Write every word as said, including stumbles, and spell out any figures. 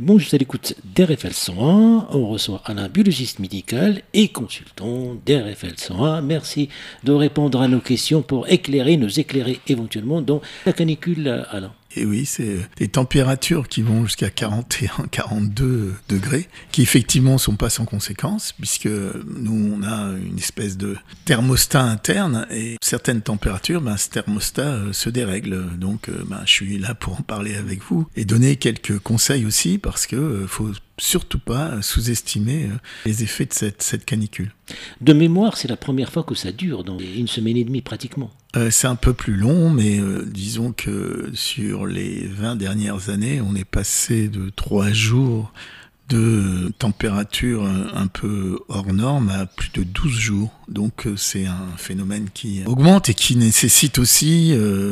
Bon, je suis à l'écoute d'R F L cent un. On reçoit Alain, biologiste médical et consultant d'R F L cent un. Merci de répondre à nos questions pour éclairer, nous éclairer éventuellement dans la canicule, Alain. Et oui, c'est des températures qui vont jusqu'à quarante et un, quarante-deux degrés, qui effectivement sont pas sans conséquences, puisque nous, on a une espèce de thermostat interne, et certaines températures, ben, ce thermostat euh, se dérègle. Donc, euh, ben, je suis là pour en parler avec vous, et donner quelques conseils aussi, parce que euh, faut surtout pas sous-estimer euh, les effets de cette, cette canicule. De mémoire, c'est la première fois que ça dure, dans une semaine et demie pratiquement. Euh, c'est un peu plus long, mais euh, disons que sur les vingt dernières années, on est passé de trois jours de température un peu hors norme à plus de douze jours. Donc euh, c'est un phénomène qui augmente et qui nécessite aussi... Euh,